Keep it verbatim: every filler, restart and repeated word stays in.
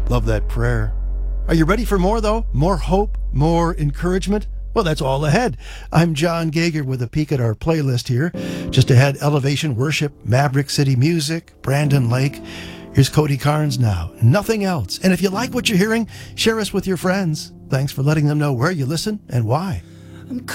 Love that prayer. Are you ready for more, though? More hope? More encouragement? Well, that's all ahead. I'm John Gager with a peek at our playlist here. Just ahead, Elevation Worship, Maverick City Music, Brandon Lake. Here's Cody Carnes now. Nothing else. And if you like what you're hearing, share us with your friends. Thanks for letting them know where you listen and why.